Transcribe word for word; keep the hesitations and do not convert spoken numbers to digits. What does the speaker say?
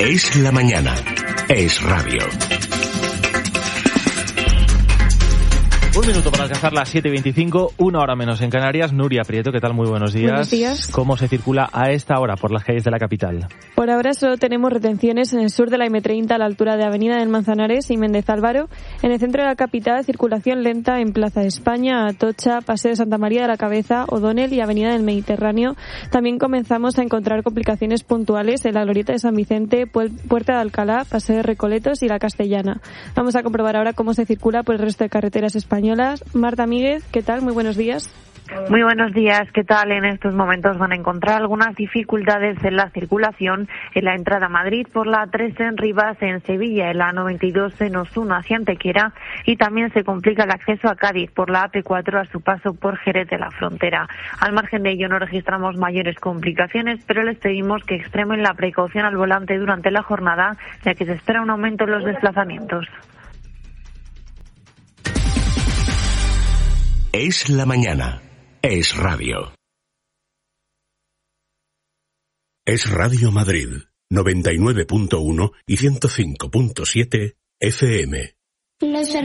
Es la mañana. Es radio. Un minuto para alcanzar las siete y veinticinco, una hora menos en Canarias. Nuria Prieto, ¿qué tal? Muy buenos días. Buenos días. ¿Cómo se circula a esta hora por las calles de la capital? Por ahora solo tenemos retenciones en el sur de la eme treinta a la altura de Avenida del Manzanares y Méndez Álvaro. En el centro de la capital, circulación lenta en Plaza de España, Atocha, Paseo de Santa María de la Cabeza, O'Donnell y Avenida del Mediterráneo. También comenzamos a encontrar complicaciones puntuales en la Glorieta de San Vicente, Puerta de Alcalá, Paseo de Recoletos y la Castellana. Vamos a comprobar ahora cómo se circula por el resto de carreteras españolas. Marta Míguez, ¿qué tal? Muy buenos días. Muy buenos días, ¿qué tal? En estos momentos van a encontrar algunas dificultades en la circulación en la entrada a Madrid por la A tres en Rivas, en Sevilla, en la A noventa y dos en Osuna hacia Antequera, y también se complica el acceso a Cádiz por la A P cuatro a su paso por Jerez de la Frontera. Al margen de ello no registramos mayores complicaciones, pero les pedimos que extremen la precaución al volante durante la jornada, ya que se espera un aumento en los desplazamientos. Es la mañana. Es radio. Es Radio Madrid, noventa y nueve punto uno y ciento cinco punto siete F M.